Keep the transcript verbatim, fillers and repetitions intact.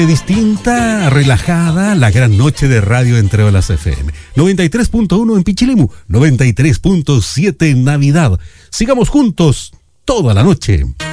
Distinta, relajada, la gran noche de radio entre olas F M. noventa y tres punto uno en Pichilemu, noventa y tres punto siete en Navidad. Sigamos juntos toda la noche.